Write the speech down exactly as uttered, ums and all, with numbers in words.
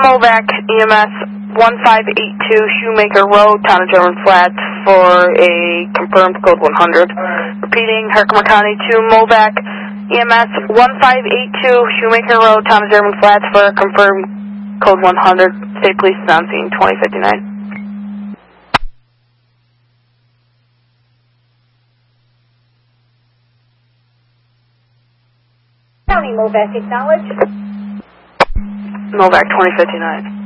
Movac E M S one five eight two Shoemaker Road, Town of German Flats for a confirmed code one hundred. Repeating, Herkimer County to Movac E M S one five eight two Shoemaker Road, Town of German Flats for a confirmed code one hundred. State Police is on scene twenty fifty-nine. County Movac, acknowledge. Movac twenty fifty-nine.